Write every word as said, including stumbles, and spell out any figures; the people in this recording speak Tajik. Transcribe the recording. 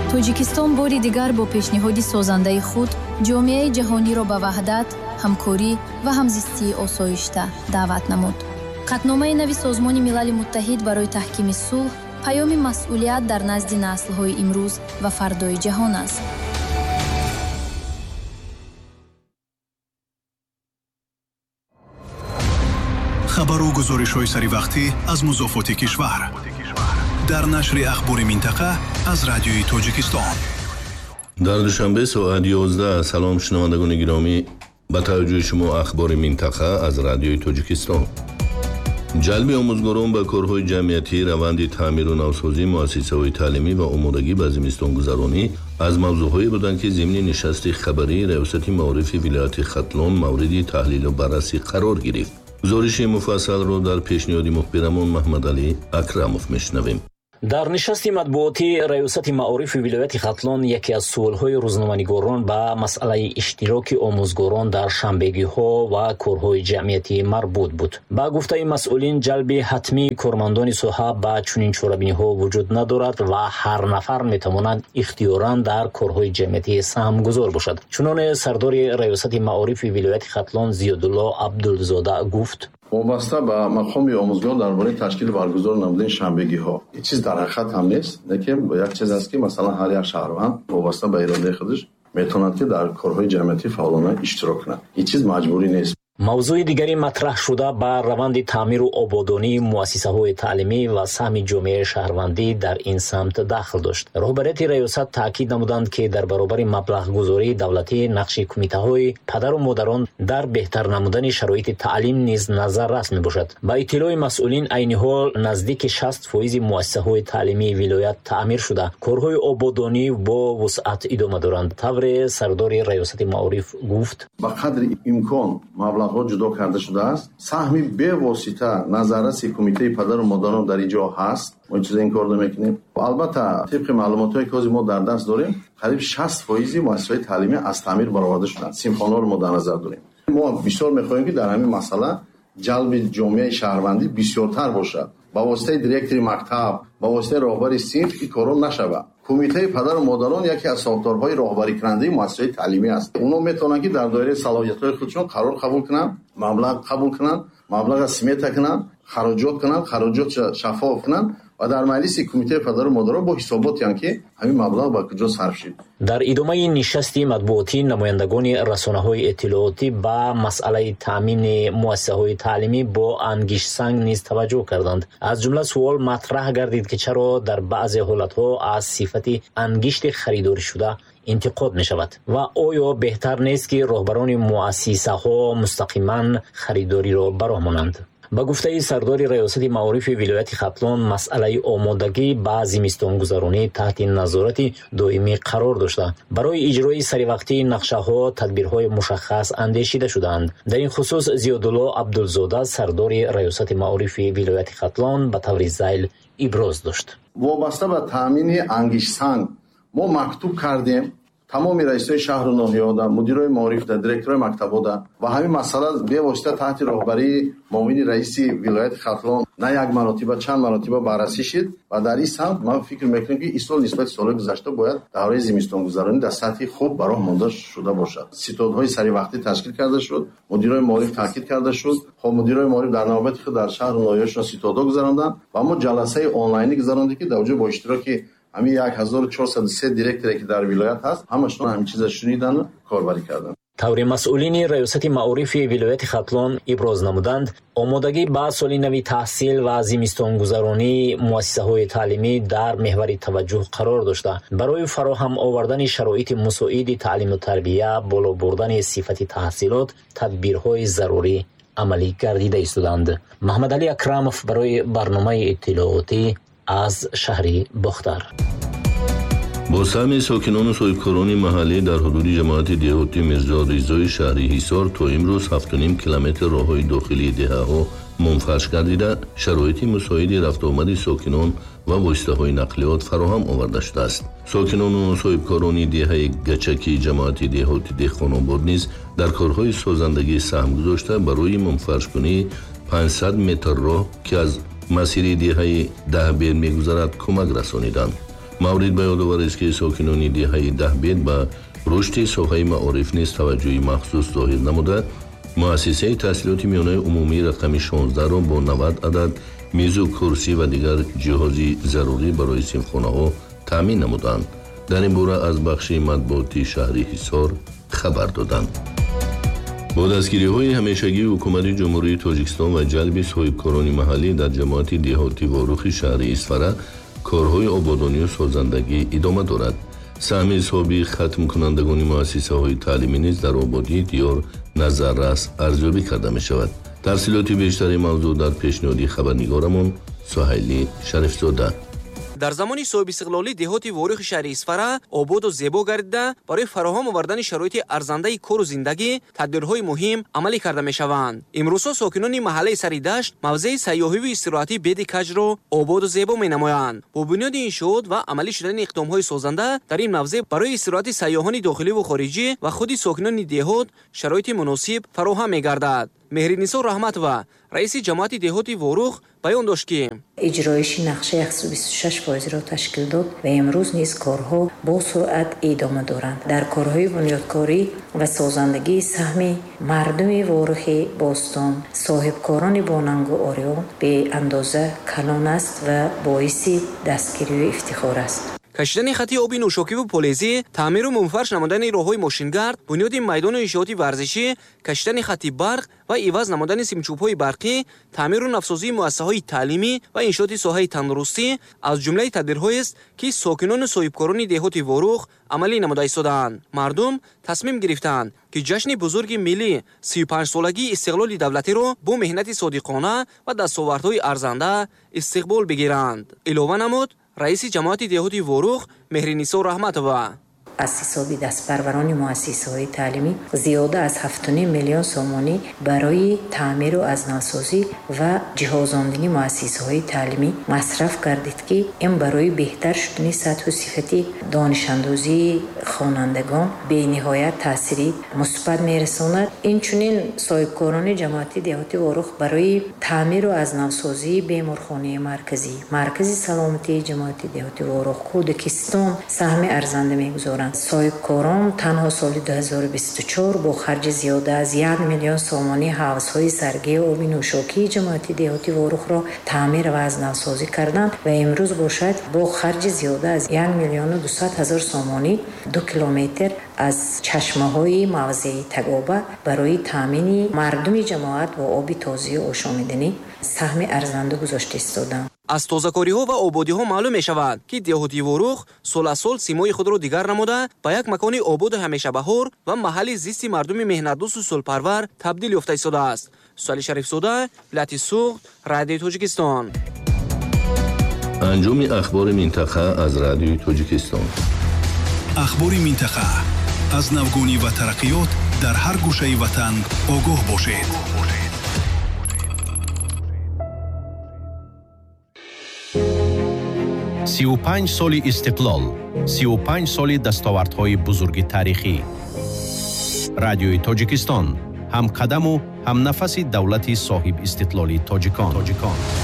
тоҷикистон бори дигар бо пешниҳоди созандаи худ ҷомеаи ҷаҳониро ба ваҳдат, ҳамкорӣ ва ҳамзистии осоишта даъват намуд. қатномаи нави Созмони Милали Муттаҳид барои таҳкими сулҳ паёми масъулият дар назди наслҳои имрӯз ва фардои ҷаҳон аст. хабару гузоришҳои саривақтӣ аз музофоти кишвар. дар нашри ахбори минтақа аз радиои Тоҷикистон. дар душанбе соат ёздаҳ. салом шунавандагони гиромӣ, ба таваҷҷӯҳи шумо ахбори минтақа аз радиои Тоҷикистон. ҷалби омӯзгорон ба корҳои ҷамъиятӣ, раванди таъмиру навсозии муассисаҳои таълимӣ ва омодагӣ ба зимистонгузаронӣ аз мавзӯъҳое буданд, ки зимни нишасти хабарии раёсати маорифи вилояти Хатлон мавриди таҳлилу баррасӣ қарор гирифт. гузориши муфассалро дар пешниҳоди мухбирамон Маҳмадалӣ Акрамов мешунавем. дар нишасти матбуотӣ раёсати маорифи вилояти Хатлон яке аз суолҳои рӯзноманигорон ба масъалаи иштироки омӯзгорон дар шанбегиҳо ва корҳои ҷамъиятӣ марбут буд. ба гуфтаи масъулин, ҷалби ҳатмии кормандони соҳа ба чунин чорабиниҳо вуҷуд надорад ва ҳар нафар метавонад ихтиёран дар корҳои ҷамъиятӣ саҳмгузор бошад. чуноне сардори раёсати маорифи вилояти Хатлон Зиёдулло Абдулзода гуфт: вобаста ба мақоми омӯзгор дар бораи ташкили баргузор намудани шанбегиҳо ҳеҷ чиз дар ҳақиқат ҳам нест, лекин як чиз аст, ки масалан ҳар як шаҳрванд вобаста ба иродаи худаш метавонад, ки дар корҳои ҷамъиятӣ фаъолона иштирок кунад. ҳеҷ чиз маҷбурӣ нест. мавзӯи дигари матраҳ шуда ба раванди таъмиру ободонии муассисаҳои таълимӣ ва саҳми ҷомеаи шаҳрвандӣ дар ин самт дахл дошт. роҳбарияти раёсат таъкид намуданд, ки дар баробари маблағгузории давлатӣ нақши кумитаҳои падару модарон дар беҳтар намудани шароити таълим низ назаррас мебошад. ба иттилои масъулин, айни ҳол наздики шаст фоизи муассисаҳои таълимии вилоят таъмир шуда, корҳои ободонӣ бо вусъат идома доранд. тавре сардори раёсати маориф гуфт: ба қадри имкон маблағ ҷудо карда шудааст. саҳми бевосита назарраси кумитаи падару модарон дар инҷо ҳаст. мо чиз ин кор намекунем. албатта тибқи маълумотҳое ки ҳозир мо дар даст дорем, қариб шаст фоизи муассисаҳои таълимӣ аз таъмир бароварда шуданд. симхонаҳоро мо дар назар дорем. мо бисёр мехоҳем, ки дар ҳамин масъала ҷалби ҷомеаи шаҳрвандӣ бисёртар бошад. ба воситаи директори мактаб, ба воситаи роҳбари синф ин корҳо нашавад. кумитаи падару модарон яке аз сохторҳои роҳбарикунандаи муассисаҳои таълимӣ аст. онҳо метавонанд, ки дар доираи салоҳиятҳои худшон қарор қабул кунанд, маблағ қабул кунанд, маблаға смета кунанд, хароҷот кунанд, хароҷот шаффоф кунанд ва дар маҷлиси кумитаи падару модарон бо ҳисоботиам, ки ҳамин маблағ ба куҷо сарф шуд. дар идомаи нишасти матбуотӣ, намояндагони расонаҳои иттилоотӣ ба масъалаи таъмини муассисаҳои таълимӣ бо ангишсанг низ таваҷҷӯҳ карданд. аз ҷумла суол матраҳ гардид, ки чаро дар баъзе ҳолатҳо аз сифати ангишти харидоришуда интиқод мешавад ва оё беҳтар нест, ки роҳбарони муассисаҳо мустақиман харидориро баромонанд. ба гуфтаи сардори раёсати маорифи вилояти Хатлон, масъалаи омодагӣ ба зимистонгузаронӣ таҳти назорати доимӣ қарор дошта, барои иҷрои саривақтии нақшаҳо тадбирҳои мушаххас андешида шудаанд. дар ин хусус Зиёдулло Абдулзода, сардори раёсати маорифи вилояти Хатлон, ба таври зайл иброз дошт. вобаста ба таъмини ангишсанг мо мактуб кардем тамоми раисои шаҳру ноҳиёда, мудирои маорифда, директорои мактабода ва ҳамин масъала бевосита таҳти роҳбарии муовини раиси вилояти Хатлон на як маротиба, чанд маротиба баррасӣ шуд ва дар ин самт ман фикр мекунам, ки ин сол нисбати солҳои гузашта бояд давраи зимистонгузаронӣ дар сатҳи хуб ба роҳ монда шуда бошад. ситодҳои саривақтӣ ташкил карда шуд, мудирои маориф таъкид карда шуд. хоб мудирои маориф дар навбати худ дар шаҳру ноҳиёшон ситодҳо гузаронданд ва мо ҷаласаи онлайнӣ гузарондем, ки дар оҷо бо иштироки ҳамин як ҳазору чорсаду се директоре, ки дар вилоят ҳаст, ҳамашон ҳамин чиза шунидану корбарӣ карданд. таври масъулини раёсати маорифи вилояти Хатлон иброз намуданд, омодагӣ ба соли нави таҳсил ва зимистонгузаронии муассисаҳои таълимӣ дар меҳвари таваҷҷӯҳ қарор дошта, барои фароҳам овардани шароити мусоиди таълиму тарбия, боло бурдани сифати таҳсилот, тадбирҳои зарурӣ амалӣ гардида истоданд. Маҳмадалӣ Акрамов барои барномаи иттилоотӣ аз шаҳри Бохтар. бо саҳми сокинону соҳибкорони маҳаллӣ дар ҳудуди ҷамоати деҳотии Мирзо Ризои шаҳри Ҳисор то имрӯз ҳафт و نیم километр роҳҳои дохилии деҳаҳо мунфарш гардида, шароити мусоиди рафтуомади сокинон ва воситаҳои нақлиёт фароҳам оварда шудааст. сокинону соҳибкорони деҳаи Гачаки ҷамоати деҳоти Деҳқонобод низ дар корҳои созандагӣ саҳм гузошта барои мунфаршкунии панҷсад метр роҳ, ки аз масири деҳаи Даҳбер мегузарад, кӯмак расониданд. маврид ба ёдовар аст ки сокинони деҳаи даҳбед ба рушди соҳаи маориф низ таваҷҷӯҳи махсус зоҳир намуда, муассисаи таҳсилоти миёнаи умумии рақами шонздаҳ-ро бо навад адад мезу курсӣ ва дигар ҷиҳози зарурӣ барои синфхонаҳо таъмин намуданд. дар ин бора аз бахши матбуоти шаҳри ҳисор хабар доданд. бо дастгириҳои ҳамешагии ҳукумати ҷумҳурии тоҷикистон ва ҷалби соҳибкорони маҳаллӣ дар ҷамоати деҳотӣ ворухи шаҳри Исфара, корҳои ободонию созандагӣ идома дорад. саҳми ҳисоби хатмкунандагони муассисаҳои таълимӣ низ дар ободӣ диёр назаррас арзёбӣ карда мешавад. тафсилоти бештари мавзӯъ дар пешниҳоди хабарнигорамон Суҳайли Шарифзода. дар замони соҳибистиқлолӣ деҳоти ворихи шаҳри Исфара ободу зебо гардида барои фароҳам овардани шароити арзандаи кору зиндагӣ тадбирҳои муҳим амалӣ карда мешаванд. имрӯзҳо сокинони маҳаллаи сари дашт мавзеи сайёҳиву истироҳатӣ Беди Каҷро ободу зебо менамоянд. бо бунёди иншоот ва амалӣ шудани иқдомҳои созанда дар ин мавзе барои истироҳати сайёҳони дохиливу хориҷӣ ва худи сокинони деҳот шароити муносиб фароҳам мегардад. Меҳринисо Раҳматова, раиси ҷамоати деҳоти Ворух, баён дошт ки иҷроиши нақшаи яксад у бисту шаш фоизро ташкил дод ва имрӯз низ корҳо бо суръат идома доранд. дар корҳои бунёдкорӣ ва созандагии саҳми мардуми Ворухи Бостон соҳибкорони бонангу ориён беандоза калон аст ва боиси дастгирию ифтихор аст. кашидани хати оби нӯшокиву полезӣ, таъмиру мунфарш намудани роҳҳои мошингард, бунёди майдону иншооти варзишӣ, кашидани хати барқ ва иваз намудани симчӯбҳои барқӣ, таъмиру навсозии муассисаҳои таълимӣ ва иншооти соҳаи тандурустӣ аз ҷумлаи тадбирҳоест, ки сокинону соҳибкорони деҳоти Ворух амалӣ намуда истодаанд. мардум тасмим гирифтанд, ки ҷашни бузурги миллӣ сию панҷсолагии истиқлоли давлатиро бо меҳнати содиқона ва дастовардҳои арзанда истиқбол бигиранд. илова намуд раиси ҷамоати деҳоти Ворух Меҳринисо Раҳматова. аз ҳисоби дастпарварони муассисаҳои таълимӣ зиёда аз ҳафт و نیم миллион сомонӣ барои таъмиру азнавсозӣ ва ҷиҳозондани муассисаҳои таълимӣ масраф гардид, ки ин барои беҳтар шудани сатҳу сифати донишандозии хонандагон бениҳоят таъсири мусбат мерасонад. инчунин соҳибкорони ҷамоати деҳоти Ворух барои таъмиру азнавсозии беморхонаи марказӣ, маркази саломатии ҷамоати деҳоти Ворух, кӯдакистон саҳми арзанда мегузоранд. соҳибкорон танҳо соли ду ҳазору бисту чор бо харҷи зиёда аз як миллион сомонӣ ҳавзҳои саргии оби нӯшокии ҷамоати деҳоти Ворухро таъмир ва азнавсозӣ карданд ва имрӯз бошад бо харҷи зиёда аз як миллиону дусад ҳазор сомонӣ ду километр аз чашмаҳои мавзеи Тагоба барои таъмини мардуми ҷамоат бо оби тозию ошомиданӣ саҳми арзанда гузошта истоданд. аз тозакориҳо ва ободиҳо маълум мешавад, ки деҳоти Ворух сол аз сол симои худро дигар намуда ба як макони ободу ҳамешабаҳор ва маҳалли зисти мардуми меҳнатдӯсту солпарвар табдил ёфта истодааст. Суҳайли Шарифзода, Вилояти Суғд, Радиои Тоҷикистон. анҷоми ахбори минтақа аз Радиои Тоҷикистон. ахбори минтақа аз навгунӣ ва тараққиёт дар ҳар гӯшаи ватан огоҳ бошед. сию панҷ соли истиқлол, сию панҷ соли дастовардҳои бузурги таърихӣ. Радиои Тоҷикистон ҳамқадаму ҳамнафаси давлати соҳиб истиқлоли тоҷикон.